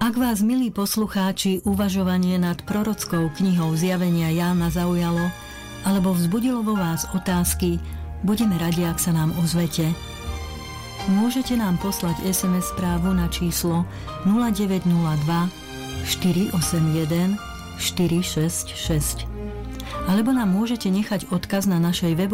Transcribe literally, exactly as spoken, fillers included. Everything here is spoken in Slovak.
Ak vás, milí poslucháči, uvažovanie nad prorockou knihou Zjavenia Jána zaujalo alebo vzbudilo vo vás otázky, budeme radi, ak sa nám ozvete. Môžete nám poslať es em es správu na číslo nula deväť nula dva štyri osem jeden štyri šesť šesť alebo nám môžete nechať odkaz na našej webovej